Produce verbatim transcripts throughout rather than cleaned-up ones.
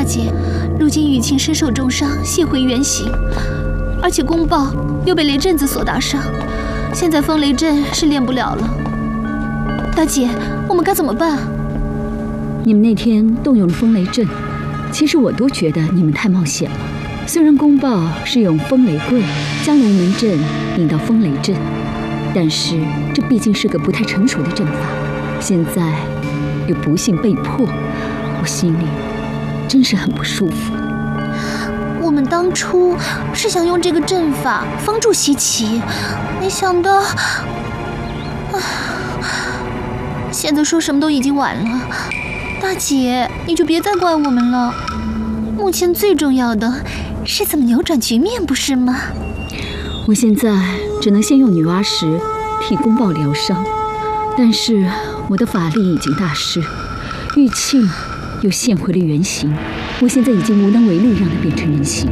姐，如今雨晴身受重伤，现回原形，而且宫豹又被雷震子所打伤，现在风雷阵是练不了了。大姐，我们该怎么办？ 你们那天动用了风雷阵，其实我都觉得你们太冒险了。虽然宫豹是用风雷棍将龙门阵引到风雷阵，但是这毕竟是个不太成熟的阵法，现在又不幸被迫，我心里真是很不舒服。 我们当初是想用这个阵法封住西岐，没想到，唉，现在说什么都已经晚了。大姐，你就别再怪我们了。目前最重要的是怎么扭转局面，不是吗？ 我现在只能先用女娲石替宫豹疗伤，但是我的法力已经大失，玉磬又现回了原形，我现在已经无能为力让它变成人形。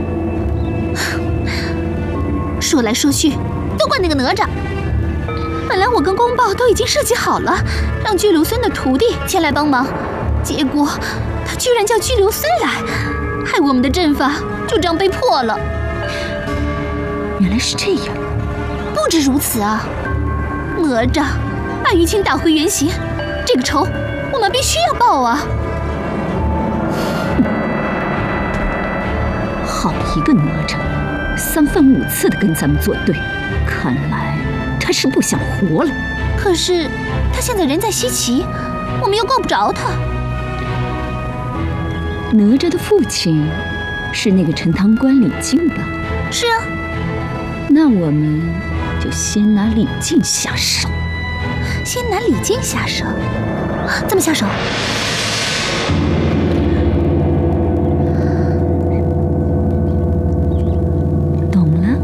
说来说去，都怪那个哪吒。本来我跟宫豹都已经设计好了，让巨留孙的徒弟前来帮忙，结果他居然叫巨留孙来，害我们的阵法就这样被破了。 原来是这样。 不止如此啊，哪吒把玉磬打回原形，这个仇我们必须要报啊！ 好一个哪吒，三番五次的跟咱们作对，看来他是不想活了。 可是他现在人在西岐，我们又够不着他。 哪吒的父亲是那个陈塘关李靖吧？ 是啊。 那我们就先拿李靖下手。 先拿李靖下手？怎么下手？ 懂了。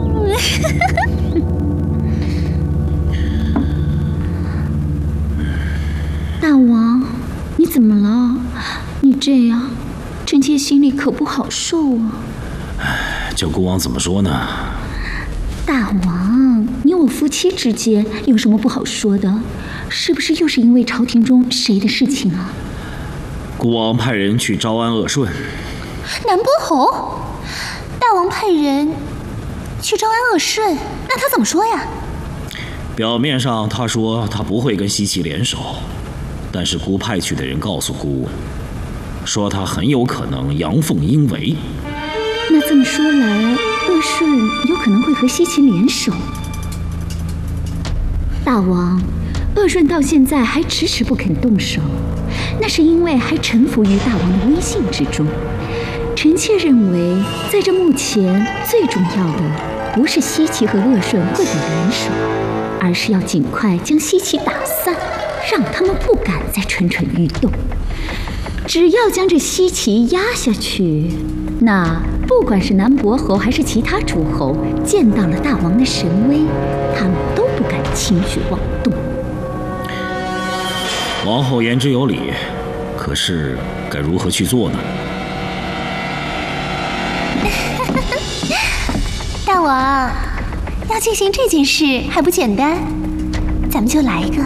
大王，你怎么了？你这样，臣妾心里可不好受啊。 叫孤王怎么说呢？ 大王，你我夫妻之间有什么不好说的？是不是又是因为朝廷中谁的事情啊？ 孤王派人去招安鄂顺。 南波侯，大王派人去招安鄂顺，那他怎么说呀？ 表面上他说他不会跟西岐联手，但是孤派去的人告诉孤，说他很有可能阳奉阴违。 那这么说来，鄂顺有可能会和西岐联手。大王，鄂顺到现在还迟迟不肯动手，那是因为还臣服于大王的威信之中。臣妾认为，在这目前最重要的不是西岐和鄂顺会否联手，而是要尽快将西岐打散，让他们不敢再蠢蠢欲动。只要将这西岐压下去，那不管是南伯侯还是其他诸侯，见到了大王的神威，他们都不敢轻举妄动。 王后言之有理，可是该如何去做呢？ 大王，要进行这件事还不简单，咱们就来一个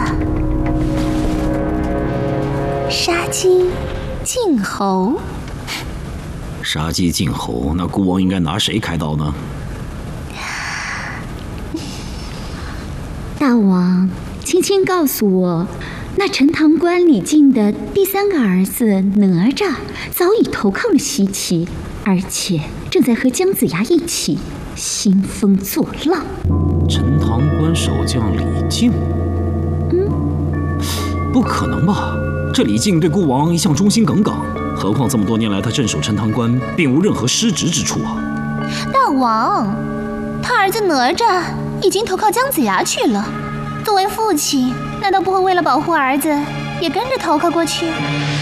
杀鸡儆猴。 杀鸡儆猴，那孤王应该拿谁开刀呢？ 大王，轻轻告诉我，那陈塘关李靖的第三个儿子哪吒早已投靠了西岐，而且正在和姜子牙一起兴风作浪。 陈塘关守将李靖？ 嗯， 不可能吧？这李靖对孤王一向忠心耿耿，何况这么多年来他镇守陈塘关，并无任何失职之处啊！ 大王，他儿子哪吒已经投靠姜子牙去了，作为父亲，难道不会为了保护儿子，也跟着投靠过去？